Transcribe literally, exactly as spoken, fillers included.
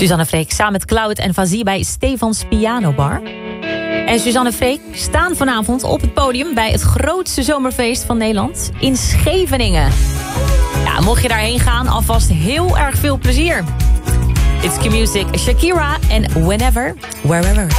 Suzanne Freek samen met Cloud en Fazzie bij Stefans Piano Bar. En Suzanne Freek staan vanavond op het podium bij het grootste zomerfeest van Nederland in Scheveningen. Ja, mocht je daarheen gaan, alvast heel erg veel plezier. It's Q-Music, Shakira en Whenever, Wherever.